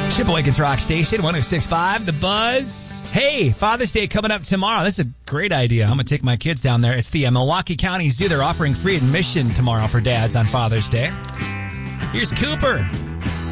Shipawakens Rock Station, 106.5, The Buzz. Hey, Father's Day coming up tomorrow. This is a great idea. I'm going to take my kids down there. It's the Milwaukee County Zoo. They're offering free admission tomorrow for dads on Father's Day. Here's Cooper.